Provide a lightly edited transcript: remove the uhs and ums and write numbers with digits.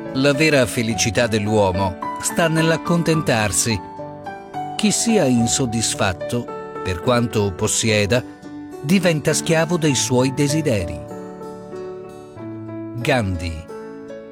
La vera felicità dell'uomo sta nell'accontentarsi. Chi sia insoddisfatto, per quanto possieda, diventa schiavo dei suoi desideri. Gandhi.